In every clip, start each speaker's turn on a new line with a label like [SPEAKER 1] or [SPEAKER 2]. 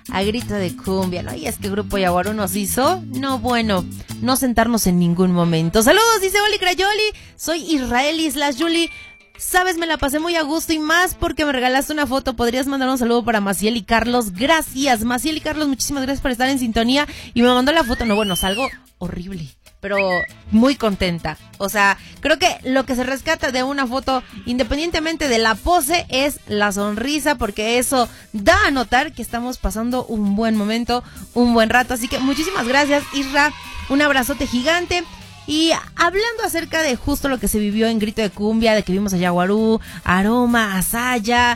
[SPEAKER 1] a grito de cumbia, ¿no? Y es que Grupo Yaguarú nos hizo, no sentarnos en ningún momento. Saludos, dice Oli Crayoli, soy Israeli / Yuli. Sabes, me la pasé muy a gusto y más porque me regalaste una foto. ¿Podrías mandar un saludo para Maciel y Carlos? Gracias, Maciel y Carlos, muchísimas gracias por estar en sintonía. Y me mandó la foto, salgo horrible, pero muy contenta. O sea, creo que lo que se rescata de una foto, independientemente de la pose, es la sonrisa, porque eso da a notar que estamos pasando un buen momento, un buen rato. Así que muchísimas gracias, Isra, un abrazote gigante. Y hablando acerca de justo lo que se vivió en Grito de Cumbia, de que vimos a Yaguarú, Aroma, Asaya,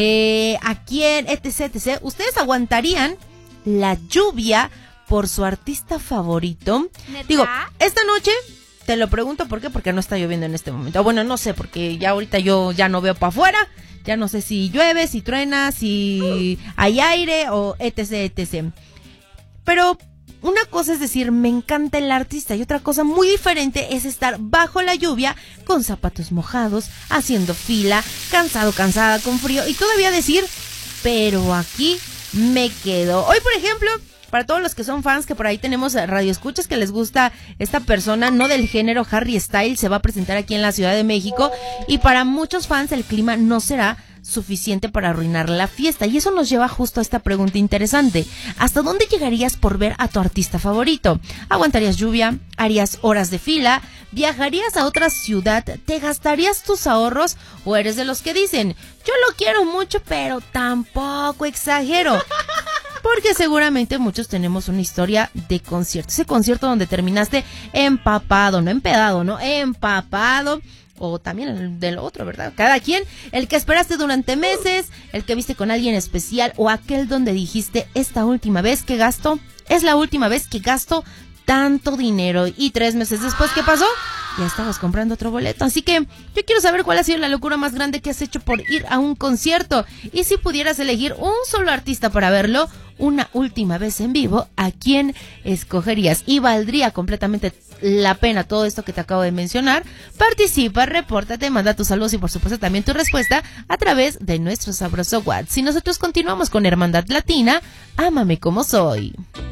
[SPEAKER 1] a quién, etc. ¿Ustedes aguantarían la lluvia por su artista favorito?
[SPEAKER 2] ¿Neta?
[SPEAKER 1] Digo, esta noche, te lo pregunto ¿por qué? Porque no está lloviendo en este momento. Bueno, no sé, porque ya ahorita yo ya no veo para afuera. Ya no sé si llueve, si truena, si hay aire o etc. Pero una cosa es decir, me encanta el artista, y otra cosa muy diferente es estar bajo la lluvia, con zapatos mojados, haciendo fila, cansada, con frío, y todavía decir, pero aquí me quedo. Hoy, por ejemplo, para todos los que son fans, que por ahí tenemos radioescuchas que les gusta esta persona, no del género Harry Styles, se va a presentar aquí en la Ciudad de México, y para muchos fans el clima no será suficiente para arruinar la fiesta, y eso nos lleva justo a esta pregunta interesante: ¿hasta dónde llegarías por ver a tu artista favorito? ¿Aguantarías lluvia? ¿Harías horas de fila? ¿Viajarías a otra ciudad? ¿Te gastarías tus ahorros? ¿O eres de los que dicen, yo lo quiero mucho pero tampoco exagero? Porque seguramente muchos tenemos una historia de concierto, ese concierto donde terminaste empapado, no empedado, no, empapado. O también el del otro, ¿verdad? Cada quien, el que esperaste durante meses, el que viste con alguien especial, o aquel donde dijiste, esta última vez que gasto, es la última vez que gasto tanto dinero. Y 3 meses después, ¿qué pasó? Ya estabas comprando otro boleto. Así que yo quiero saber cuál ha sido la locura más grande que has hecho por ir a un concierto. Y si pudieras elegir un solo artista para verlo una última vez en vivo, ¿a quién escogerías? Y valdría completamente la pena todo esto que te acabo de mencionar. Participa, repórtate, manda tus saludos y por supuesto también tu respuesta a través de nuestro sabroso WhatsApp. Si nosotros continuamos con Hermandad Latina, Ámame Como Soy.